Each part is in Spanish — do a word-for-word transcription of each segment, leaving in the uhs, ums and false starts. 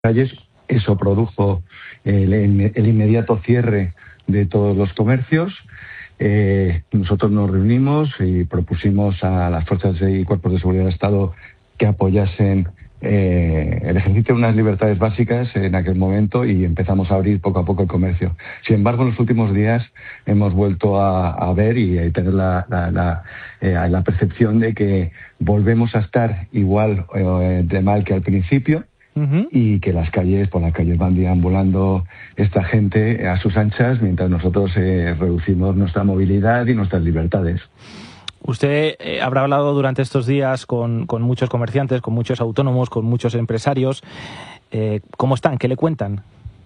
calles. Eso produjo el, el inmediato cierre de todos los comercios. Eh, nosotros nos reunimos y propusimos a las fuerzas y cuerpos de seguridad del Estado que apoyasen eh, el ejercicio de unas libertades básicas en aquel momento y empezamos a abrir poco a poco el comercio. Sin embargo, en los últimos días hemos vuelto a, a ver y a tener la, la, la, eh, la percepción de que volvemos a estar igual eh, de mal que al principio. Uh-huh. Y que las calles, por las calles van deambulando esta gente a sus anchas mientras nosotros eh, reducimos nuestra movilidad y nuestras libertades. Usted eh, habrá hablado durante estos días con, con muchos comerciantes, con muchos autónomos, con muchos empresarios. Eh, ¿Cómo están? ¿Qué le cuentan?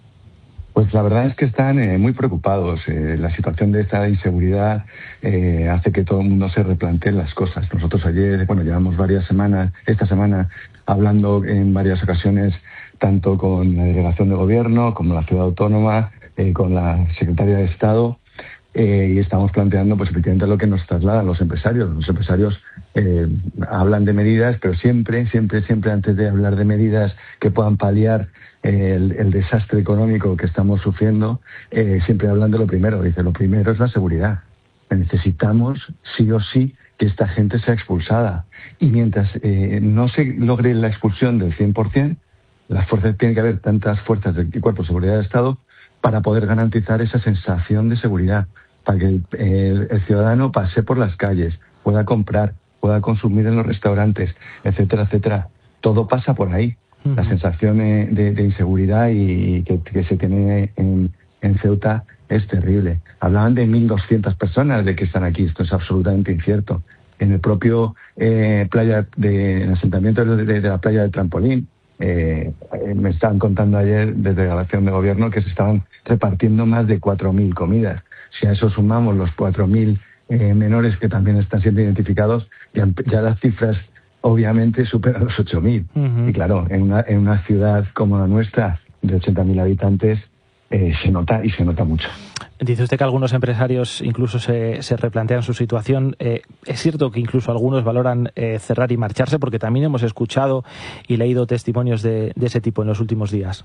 Pues la verdad es que están eh, muy preocupados. Eh, la situación de esta inseguridad eh, hace que todo el mundo se replantee las cosas. Nosotros ayer, bueno, llevamos varias semanas, esta semana, hablando en varias ocasiones, tanto con la delegación de gobierno, como la ciudad autónoma, eh, con la secretaria de Estado, eh, y estamos planteando, pues efectivamente, lo que nos trasladan los empresarios. Los empresarios eh, hablan de medidas, pero siempre, siempre, siempre, antes de hablar de medidas que puedan paliar El, el desastre económico que estamos sufriendo, eh, siempre hablan de lo primero. Dice, lo primero es la seguridad. Necesitamos, sí o sí, que esta gente sea expulsada. Y mientras eh, no se logre la expulsión del cien por ciento, las fuerzas, tiene que haber tantas fuerzas del Cuerpo de Seguridad del Estado para poder garantizar esa sensación de seguridad, para que el, el, el ciudadano pase por las calles, pueda comprar, pueda consumir en los restaurantes, etcétera, etcétera. Todo pasa por ahí. La sensación de, de inseguridad y que, que se tiene en, en Ceuta es terrible. Hablaban de mil doscientas personas de que están aquí. Esto es absolutamente incierto. En el propio eh, playa de, en el asentamiento de, de, de la playa del Trampolín, eh, me estaban contando ayer desde la delegación de gobierno que se estaban repartiendo más de cuatro mil comidas. Si a eso sumamos los cuatro mil eh, menores que también están siendo identificados, ya, ya las cifras obviamente supera los ocho mil. Uh-huh. Y claro, en una, en una ciudad como la nuestra, de ochenta mil habitantes, eh, se nota y se nota mucho. Dice usted que algunos empresarios incluso se, se replantean su situación. Eh, es cierto que incluso algunos valoran eh, cerrar y marcharse, porque también hemos escuchado y leído testimonios de, de ese tipo en los últimos días.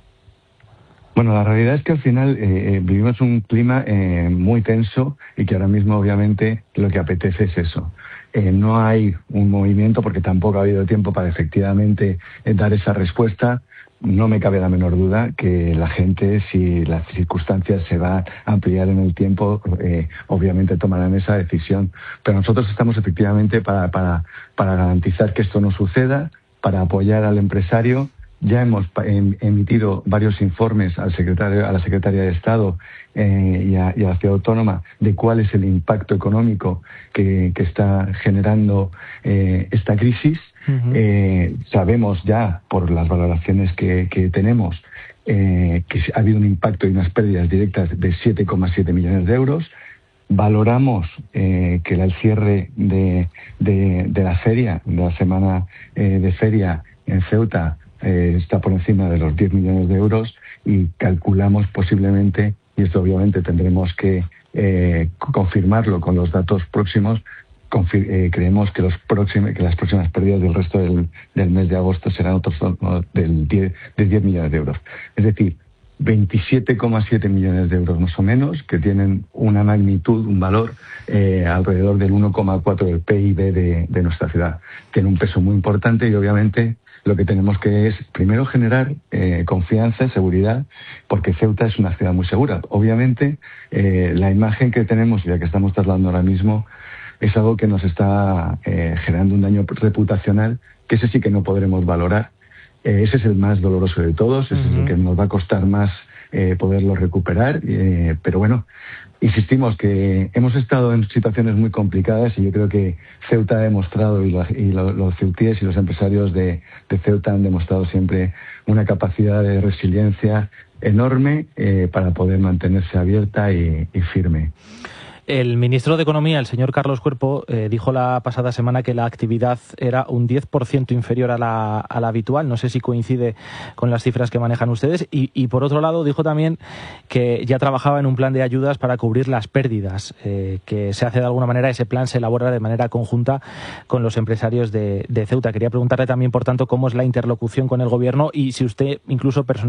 Bueno, la realidad es que al final eh, vivimos un clima eh, muy tenso y que ahora mismo obviamente lo que apetece es eso. Eh, no hay un movimiento porque tampoco ha habido tiempo para efectivamente eh, dar esa respuesta. No me cabe la menor duda que la gente, si las circunstancias se van a ampliar en el tiempo, eh, obviamente tomarán esa decisión. Pero nosotros estamos efectivamente para, para, para garantizar que esto no suceda, para apoyar al empresario. Ya hemos emitido varios informes al secretario, a la Secretaría de Estado eh, y, a, y a la Ciudad Autónoma de cuál es el impacto económico que, que está generando eh, esta crisis. Uh-huh. Eh, sabemos ya, por las valoraciones que, que tenemos, eh, que ha habido un impacto y unas pérdidas directas de siete coma siete millones de euros. Valoramos eh, que el cierre de, de, de la feria, de la semana eh, de feria en Ceuta, Eh, está por encima de los diez millones de euros y calculamos posiblemente, y esto obviamente tendremos que eh, confirmarlo con los datos próximos, confir- eh, creemos que, los próximos, que las próximas pérdidas del resto del, del mes de agosto serán otros no, del diez, de diez millones de euros. Es decir, veintisiete coma siete millones de euros más o menos, que tienen una magnitud, un valor eh, alrededor del uno coma cuatro del P I B de, de nuestra ciudad. Tiene un peso muy importante y obviamente lo que tenemos que es, primero, generar eh, confianza y seguridad, porque Ceuta es una ciudad muy segura. Obviamente, eh, la imagen que tenemos y la que estamos trasladando ahora mismo es algo que nos está eh, generando un daño reputacional, que ese sí que no podremos valorar. Eh, ese es el más doloroso de todos, ese uh-huh. es el que nos va a costar más eh, poderlo recuperar, eh, pero bueno, insistimos que hemos estado en situaciones muy complicadas y yo creo que Ceuta ha demostrado, y, la, y lo, los ceutíes y los empresarios de, de Ceuta han demostrado siempre una capacidad de resiliencia enorme eh, para poder mantenerse abierta y, y firme. El ministro de Economía, el señor Carlos Cuerpo, eh, dijo la pasada semana que la actividad era un diez por ciento inferior a la, a la habitual. No sé si coincide con las cifras que manejan ustedes. Y, y por otro lado, dijo también que ya trabajaba en un plan de ayudas para cubrir las pérdidas, eh, que se hace de alguna manera, ese plan se elabora de manera conjunta con los empresarios de, de Ceuta. Quería preguntarle también, por tanto, cómo es la interlocución con el Gobierno y si usted incluso personalmente